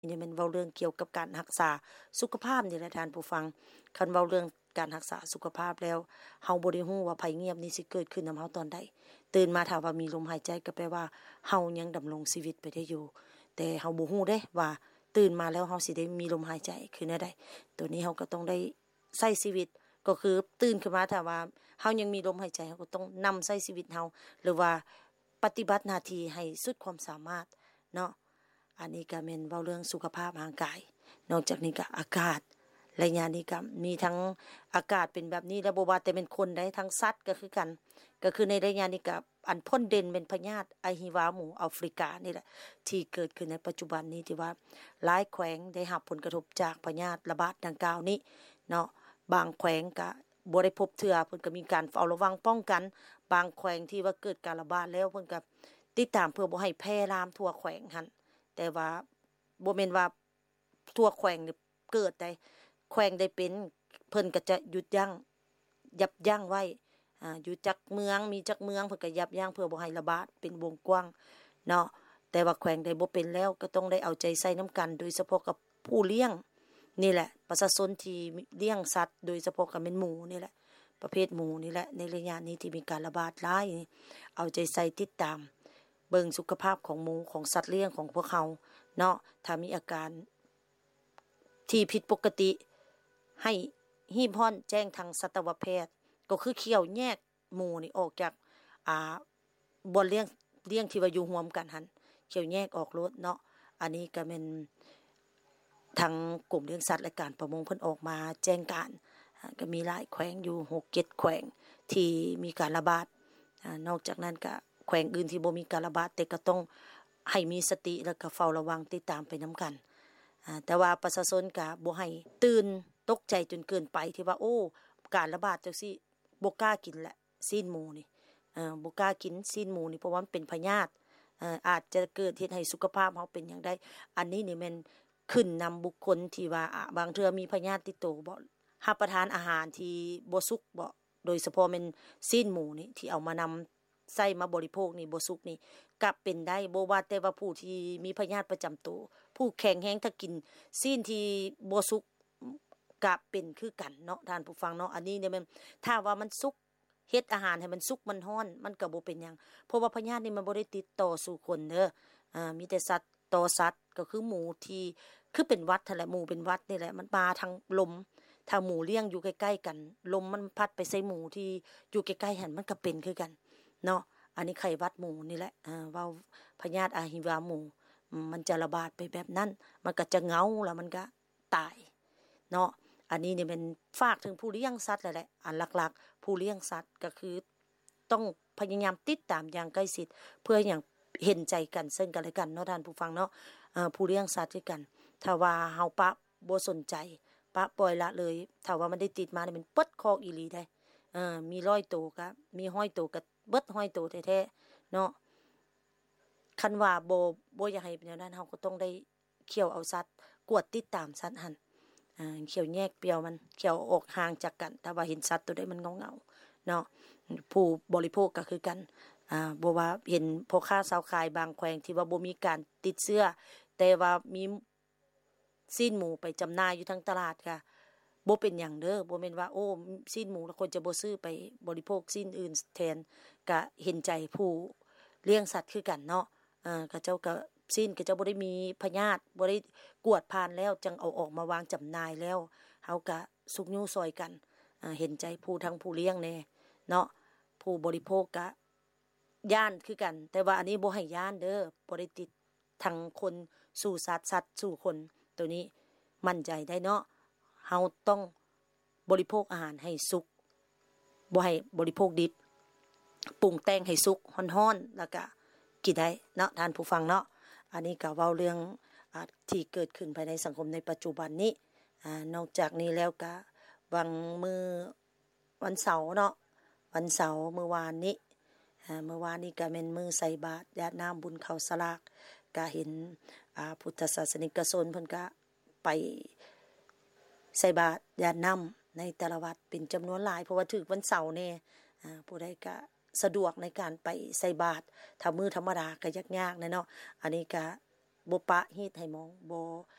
นี่แม่นเว้าเรื่องเกี่ยวกับการรักษาสุขภาพนี่แหละท่านผู้ฟังคันเว้าเรื่องการรักษาสุขภาพแล้วเฮาบ่ได้ฮู้ว่าภัยเงียบนี้สิเกิดขึ้นนำเฮาตอนใดตื่นมาถ้าว่ามีลมหายใจก็แปลว่าเฮายังดำรงชีวิตไปได้อยู่แต่เฮาบ่ฮู้เด้ว่าตื่นมาแล้วเฮาสิได้มีลมหายใจคือแนวใดตัวนี้เฮาก็ต้องได้ใช้ชีวิตก็คือตื่นขึ้นมาถ้าว่าเฮายังมีลมหายใจเฮาก็ต้องนำใช้ชีวิตเฮาหรือว่าปฏิบัติหน้าที่ให้สุดความสามารถเนาะอันนี้ก็แม่นเว้าเรื่องสุขภาพร่างกายนอกจากนี้ก็อากาศระยะนี้ก็มีทั้งอากาศเป็นแบบนี้แล้วบ่ว่าแต่เป็นคนได้ทั้งสัตว์ก็คือกันก็คือในระยะนี้ก็อันพ่นเด่นเป็นพยาธิอะฮิวาหมูแอฟริกานี่แหละที่เกิดขึ้นในปัจจุบันนี้ที่ว่าหลายแขวงได้รับผลกระทบจากพยาธิระบาดดังกล่าวนี้เนาะบางแขวงก็บ่ได้พบเทื่อเพิ่นก็มีการเฝ้าระวังป้องกันบางแขวงที่ว่าเกิดการระบาดแล้วเพิ่นก็ติดตามเพื่อบ่ให้แพร่ลามทั่วแขวงหั่นแต่ว่าบ่แม่นว่าทั่วแขวงนี่เกิดได้แขวงได้เป็นเพิ่นก็จะหยุดยั้งยับยั้งไว้อยู่จักเมืองมีจักเมืองเพิ่นก็ยับยั้งเพื่อบ่ให้ระบาดเป็นวงกว้างเนาะแต่ว่าแขวงใดบ่เป็นแล้วก็ต้องได้เอาใจใส่นํากันโดยเฉพาะกับผู้เลี้ยงนี่แหละประชาชนที่เลี้ยงสัตว์โดยเฉพาะก็เป็นหมูนี่แหละประเภทหมูนี่แหละในระยะนี้ที่มีการระบาดหลายเอาใจใส่ติดตามเบิ่งสุขภาพของหมูของสัตว์เลี้ยงของพวกเขาเนาะถ้ามีอาการที่ผิดปกติให้รีบร้อนแจ้งทางสัตวแพทย์ก็คือเคี่ยวแยกหมูนี่ออกจากบ่อนเลี้ยงที่ว่าอยู่ร่วมกันหั่นเคี่ยวแยกออกโลดเนาะอันนี้ก็แม่นทางกลุ่มเลี้ยงสัตว์และการประมงเพิ่นออกมาแจ้งการก็มีหลายแขวงอยู่ 6-7 แขวงที่มีการระบาดนอกจากนั้นก็แขวงอื่นที่บ่มีการระบาดแต่ก็ต้องให้มีสติแล้วก็เฝ้าระวังติดตามไปนํากันแต่ว่าประชาชนก็บ่ให้ตื่นตกใจจนเกินไปที่ว่าโอ้การระบาดจังซี่บ่กล้ากินแหละซีนหมูนี่บ่กล้ากินซีนหมูนี่เพราะว่ามันเป็นพยาธิอาจจะเกิดเฮ็ดให้สุขภาพเฮาเป็นหยังได้อันนี้นี่แม่นขึ้นนําบุคคลที่ว่าบางเทื่อมีพยาธิติดตัวบ่รับประทานอาหารที่บ่สุกบ่โดยเฉพาะแม่นซีนหมูนี่ที่เอามานำใส่มาบริโภคนี่บ่สุกนี่ก็เป็นได้บ่ว่าแต่ว่าผู้ที่มีพยาธิประจําตัวผู้แข็งแรงถ้ากินซีนที่บ่สุกก็เป็นคือกันเนาะท่านผู้ฟังเนาะอันนี้เนี่ยมันถ้าว่ามันสุกเฮ็ดอาหารให้มันสุกมันร้อนมันก็บ่เป็นหยังเพราะว่าพยาธินี่มันบ่ได้ติดต่อสู่คนเด้อมีแต่สัตว์ต่อสัตว์ก็คือหมูที่คือเป็นหวัดนั่นแหละหมูเป็นหวัดนี่แหละมันมาทางลมถ้าหมูเลี้ยงอยู่ใกล้ๆกันลมมันพัดไปใส่หมูที่อยู่ใกล้ๆหั่นมันก็เป็นคือกันเนาะอันนี้ไข้หวัดหมูนี่แหละเว้าพยาธิอะฮิวาหมูมันจะระบาดไปแบบนั้นมันก็จะเหงาแล้วมันก็ตายเนาะอันนี้นี่เป็นฝากถึงผู้เลี้ยงสัตว์แหละอันหลักๆผู้เลี้ยงสัตว์ก็คือต้องพยายามติดตามอย่างใกล้ชิดเพื่ออย่างเห็นใจกันซึ่งกันและกันเนาะท่านผู้ฟังเนาะผู้เลี้ยงสัตว์ด้วยกันถ้าว่าเฮาปะบ่สนใจปะปล่อยละเลยถ้าว่ามันได้ติดมานี่มันปดคอกอีหลีได้มี100ตัวก็มี100ตัวก็เบิด100ตัวแท้ๆเนาะคันว่าบ่อยากให้เป็นแนวนั้นเฮาก็ต้องได้เขี่ยวเอาสัตว์กวดติดตามสัตว์หั่นเขี่ยวแยกเปรียวมันเขี่ยวออกห่างจากกันถ้าว่าเห็นสัตว์ตัวใดมันเหงาๆเนาะผู้บริโภคก็คือกันบ่ว่าเห็นพ่อค้าชาวขายบางแขวงที่ว่าบ่มีการติดเชื้อแต่ว่ามีซีนหมูไปจำหน่ายอยู่ทางตลาดค่ะบ่เป็นหยังเด้อบ่แม่นว่าโอ้ซีนหมูแล้วคนจะบ่ซื้อไปบริโภคซีนอื่นแทนก็เห็นใจผู้เลี้ยงสัตว์คือกันเนาะเขาเจ้าก็ซีนเขาเจ้าบ่ได้มีพยาธิบ่ได้กวดผ่านแล้วจังเอาออกมาวางจำหน่ายแล้วเฮาก็สุกยู่ซอยกันเห็นใจผู้ทั้งผู้เลี้ยงแน่เนาะผู้บริโภคก็ย้านคือกันแต่ว่าอันนี้บ่ให้ย้านเด้อบ่ได้ติดทั้งคนสู่สัตว์สัตว์สู่คนตัวนี้มั่นใจได้เนาะเฮาต้องบริโภคอาหารให้สุกบ่ให้บริโภคดิบปรุงแต่งให้สุกร้อนๆแล้วก็กินได้เนาะท่านผู้ฟังเนาะอันนี้ก็เว้าเรื่องที่เกิดขึ้นภายในสังคมในปัจจุบันนี้นอกจากนี้แล้วก็วังมื้อวันเสาร์เนาะวันเสาร์มื้อวานนี้เมื่อวานนี้ก็แม่นมื้อใส่บาตรญาติน้ำบุญข้าวสลากก็เห็นพุทธศาสนิกชนเพิ่นก็ไปใส่บาตรญาติน้ำในแต่ละวัดเป็นจำนวนหลายเพราะว่าถึกวันเสาร์แน่ผู้ใดก็สะดวกในการไปใส่บาตรถ้ามื้อธรรมดาก็ยากๆเนาะอันนี้ก็บ่ปะเฮ็ดให้หมองบ่